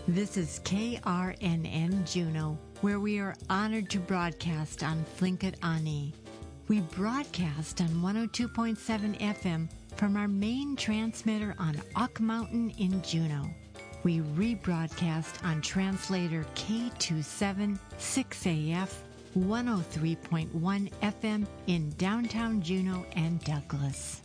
This is KRNN Juneau, where we are honored to broadcast on Tlingit Ani. We broadcast on 102.7 FM from our main transmitter on Ock Mountain in Juneau. We rebroadcast on translator K276AF 103.1 FM in downtown Juneau and Douglas.